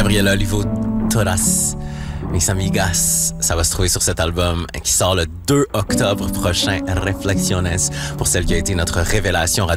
Gabriela Olivo Toras, Mis Amigas. Ça va se trouver sur cet album qui sort le 2 octobre prochain, Reflexiones, pour celle qui a été notre révélation